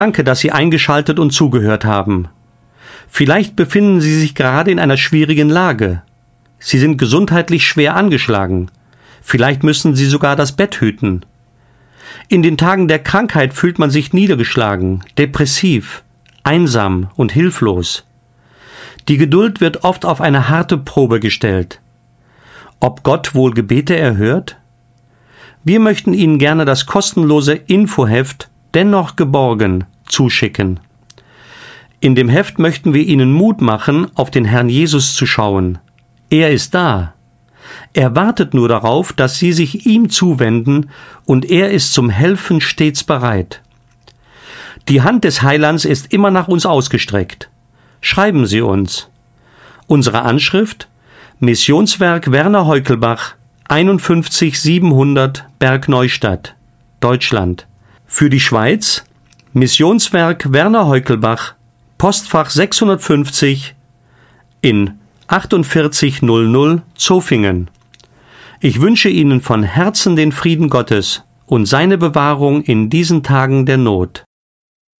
Danke, dass Sie eingeschaltet und zugehört haben. Vielleicht befinden Sie sich gerade in einer schwierigen Lage. Sie sind gesundheitlich schwer angeschlagen. Vielleicht müssen Sie sogar das Bett hüten. In den Tagen der Krankheit fühlt man sich niedergeschlagen, depressiv, einsam und hilflos. Die Geduld wird oft auf eine harte Probe gestellt. Ob Gott wohl Gebete erhört? Wir möchten Ihnen gerne das kostenlose Infoheft Dennoch geborgen zuschicken. In dem Heft möchten wir Ihnen Mut machen, auf den Herrn Jesus zu schauen. Er ist da. Er wartet nur darauf, dass Sie sich ihm zuwenden, und er ist zum Helfen stets bereit. Die Hand des Heilands ist immer nach uns ausgestreckt. Schreiben Sie uns. Unsere Anschrift: Missionswerk Werner Heukelbach, 51700 Bergneustadt, Deutschland. Für die Schweiz: Missionswerk Werner Heukelbach, Postfach 650 in 4800 Zofingen. Ich wünsche Ihnen von Herzen den Frieden Gottes und seine Bewahrung in diesen Tagen der Not.